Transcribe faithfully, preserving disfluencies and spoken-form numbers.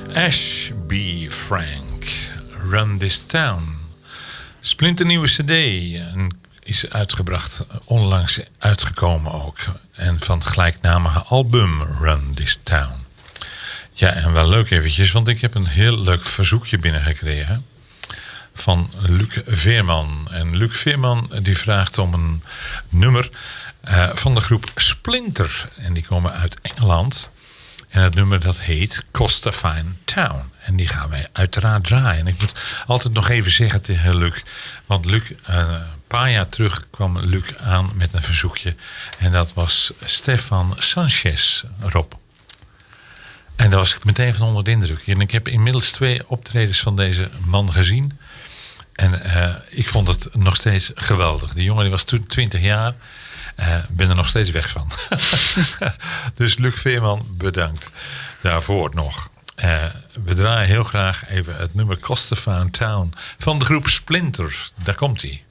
Ash B. Frank, Run This Town. Splinternieuwe cd en is uitgebracht, onlangs uitgekomen ook. En van het gelijknamige album Run This Town. Ja, en wel leuk eventjes, want ik heb een heel leuk verzoekje binnengekregen van Luc Veerman. En Luc Veerman die vraagt om een nummer uh, van de groep Splinter. En die komen uit Engeland. En het nummer dat heet Costafine Town. En die gaan wij uiteraard draaien. En ik moet altijd nog even zeggen tegen Luc. Want Luc, uh, een paar jaar terug kwam Luc aan met een verzoekje. En dat was Stefan Sanchez, Rob. En daar was ik meteen van onder de indruk. En ik heb inmiddels twee optredens van deze man gezien. En uh, ik vond het nog steeds geweldig. Die jongen die was toen twintig jaar. Ik uh, ben er nog steeds weg van. Dus Luc Veerman, bedankt daarvoor nog. Uh, we draaien heel graag even het nummer Costafine Town van de groep Splinter. Daar komt hij.